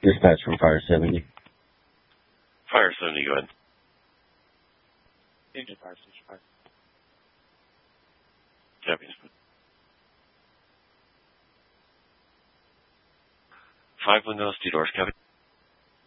Dispatch from Fire 70. Fire 70, go ahead. Engine Fire Station 5. Copy. 5 windows, 2 doors, copy.